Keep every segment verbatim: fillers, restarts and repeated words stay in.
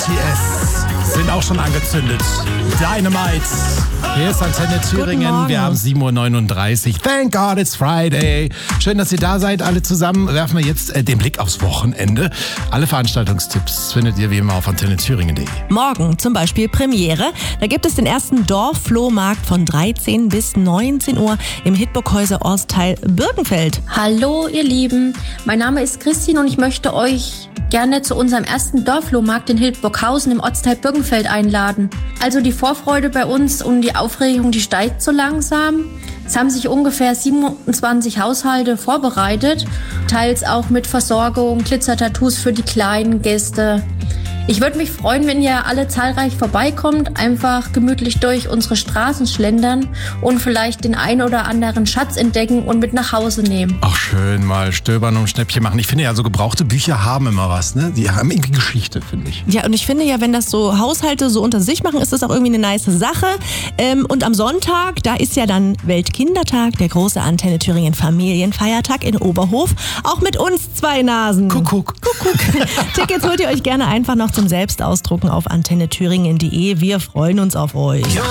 T S sind auch schon angezündet. Dynamite. Hier ist Antenne Thüringen. Wir haben sieben Uhr neununddreißig. Thank God it's Friday. Schön, dass ihr da seid, alle zusammen. Werfen wir jetzt äh, den Blick aufs Wochenende. Alle Veranstaltungstipps findet ihr wie immer auf antenne thüringen punkt de. Morgen zum Beispiel Premiere. Da gibt es den ersten Dorfflohmarkt von dreizehn bis neunzehn Uhr im Hitburghäuser Ortsteil Birkenfeld. Hallo ihr Lieben, mein Name ist Christine und ich möchte euch gerne zu unserem ersten Dorfflohmarkt in Hildburghausen im Ortsteil Birkenfeld einladen. Also die Vorfreude bei uns und die Aufregung, die steigt so langsam. Es haben sich ungefähr siebenundzwanzig Haushalte vorbereitet, teils auch mit Versorgung, Glitzertattoos für die kleinen Gäste. Ich würde mich freuen, wenn ihr alle zahlreich vorbeikommt, einfach gemütlich durch unsere Straßen schlendern und vielleicht den einen oder anderen Schatz entdecken und mit nach Hause nehmen. Ach schön, mal stöbern und Schnäppchen machen. Ich finde ja, so gebrauchte Bücher haben immer was, ne? Die haben irgendwie Geschichte, finde ich. Ja, und ich finde ja, wenn das so Haushalte so unter sich machen, ist das auch irgendwie eine nice Sache. Ähm, und am Sonntag, da ist ja dann Weltkindertag, der große Antenne Thüringen Familienfeiertag in Oberhof. Auch mit uns zwei Nasen. Kuckuck. Kuckuck. Tickets holt ihr euch gerne einfach noch zum Selbstausdrucken auf antenne thüringen punkt de. Wir freuen uns auf euch. Ja.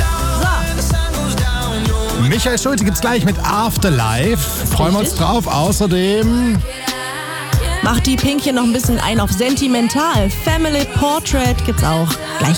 So. Michael Schulte gibt's gleich mit Afterlife. Freuen wir uns drauf. Außerdem macht die Pink hier noch ein bisschen ein auf sentimental. Family Portrait gibt's auch gleich.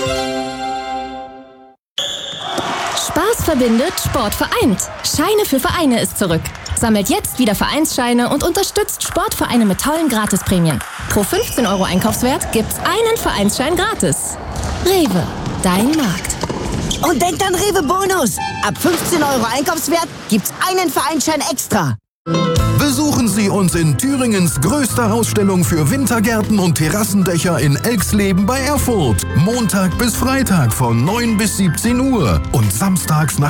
Spaß verbindet, Sport vereint. Scheine für Vereine ist zurück. Sammelt jetzt wieder Vereinsscheine und unterstützt Sportvereine mit tollen Gratisprämien. Pro fünfzehn Euro Einkaufswert gibt's einen Vereinsschein gratis. Rewe, dein Markt. Und denkt an Rewe Bonus. Ab fünfzehn Euro Einkaufswert gibt's einen Vereinsschein extra. Besuchen Sie uns in Thüringens größter Ausstellung für Wintergärten und Terrassendächer in Elxleben bei Erfurt. Montag bis Freitag von neun bis siebzehn Uhr und samstags nach